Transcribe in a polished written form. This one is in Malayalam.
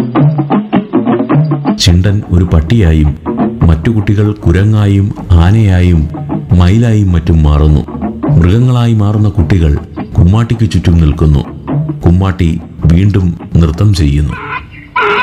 ചിണ്ടൻ ഒരു പട്ടിയായും മറ്റു കുട്ടികൾ കുരങ്ങായും ആനയായും മയിലായും മറ്റും മാറുന്നു. മൃഗങ്ങളായി മാറുന്ന കുട്ടികൾ കുമ്മാട്ടിക്ക് ചുറ്റും നിൽക്കുന്നു. കുമ്മാട്ടി വീണ്ടും നൃത്തം ചെയ്യുന്നു.